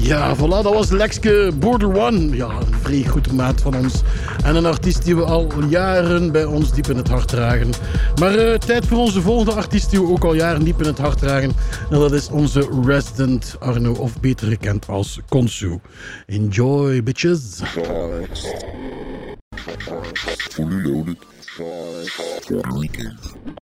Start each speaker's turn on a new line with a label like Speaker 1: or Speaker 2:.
Speaker 1: Ja, voilà, dat was Lexke Border One. Ja, een vrij goede maat van ons. En een artiest die we al jaren bij ons diep in het hart dragen. Maar tijd voor onze volgende artiest die we ook al jaren diep in het hart dragen. En dat is onze resident Arno, of beter gekend als Konsu. Enjoy, bitches.
Speaker 2: Fully loaded. Weekend.